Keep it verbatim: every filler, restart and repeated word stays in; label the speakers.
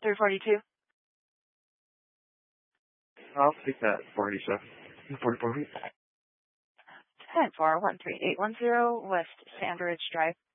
Speaker 1: three forty-two.
Speaker 2: I'll take that forty-seven. forty-four feet.
Speaker 1: ten four one three eight one zero West Sandridge Drive.